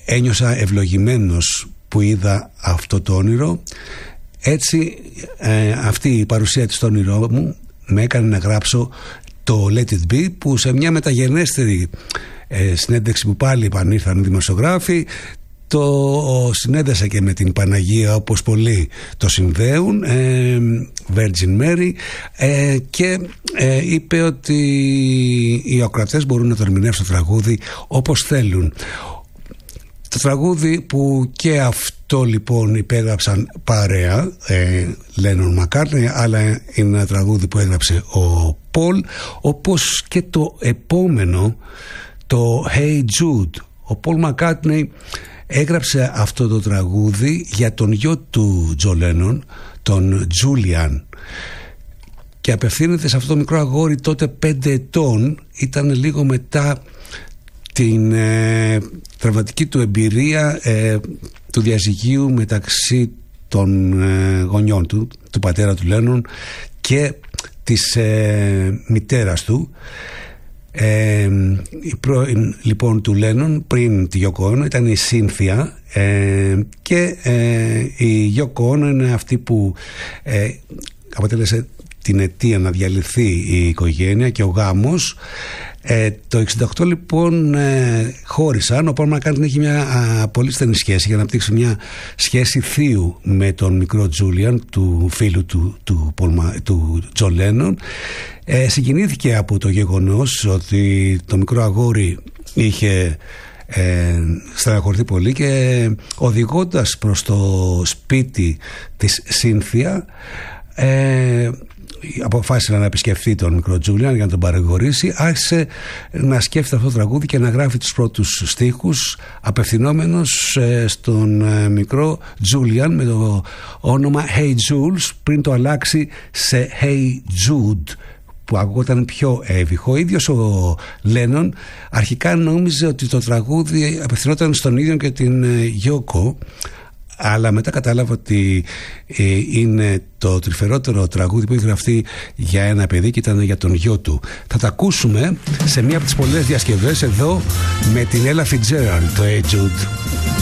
ένιωσα ευλογημένος που είδα αυτό το όνειρο. Έτσι αυτή η παρουσία της στο όνειρό μου με έκανε να γράψω το Let It Be, που σε μια μεταγενέστερη συνέντευξη που πάλι επανήρθαν οι δημοσιογράφοι το συνέδεσα και με την Παναγία, όπως πολλοί το συνδέουν, Virgin Mary, και είπε ότι οι ακροατές μπορούν να το ερμηνεύσουν το τραγούδι όπως θέλουν. Το τραγούδι που και αυτό λοιπόν υπέγραψαν παρέα, Lennon McCartney, αλλά είναι ένα τραγούδι που έγραψε ο Paul, όπως και το επόμενο, το Hey Jude. Ο Paul McCartney έγραψε αυτό το τραγούδι για τον γιο του John Lennon, τον Julian, και απευθύνεται σε αυτό το μικρό αγόρι τότε 5 ετών. Ήταν λίγο μετά την τραυματική του εμπειρία του διαζυγίου μεταξύ των γονιών του πατέρα του Lennon και της μητέρας του. Η πρώην λοιπόν του Lennon πριν τη Yoko Ono ήταν η Cynthia, και η Yoko Ono είναι αυτή που αποτέλεσε την αιτία να διαλυθεί η οικογένεια και ο γάμος. Το 68 λοιπόν χώρισαν. Ο Paul McCartney έχει μια πολύ στενή σχέση για να αναπτύξει μια σχέση θείου με τον μικρό Julian, του φίλου του John Lennon. Συγκινήθηκε από το γεγονός ότι το μικρό αγόρι είχε στεναχωρηθεί πολύ, και οδηγώντας προς το σπίτι της Cynthia αποφάσισε να επισκεφθεί τον μικρό Τζούλιαν για να τον παρηγορήσει. Άρχισε να σκέφτεται αυτό το τραγούδι και να γράφει τους πρώτους στίχους απευθυνόμενος στον μικρό Τζούλιαν με το όνομα Hey Jules, πριν το αλλάξει σε Hey Jude, που ακούγονταν πιο έβυχο. Ο ίδιος ο Lennon αρχικά νόμιζε ότι το τραγούδι απευθυνόταν στον ίδιο και την Yoko, αλλά μετά κατάλαβα ότι είναι το τρυφερότερο τραγούδι που έχει γραφτεί για ένα παιδί και ήταν για τον γιο του. Θα τα ακούσουμε σε μία από τις πολλές διασκευές εδώ με την Ella Fitzgerald, το Hey Jude.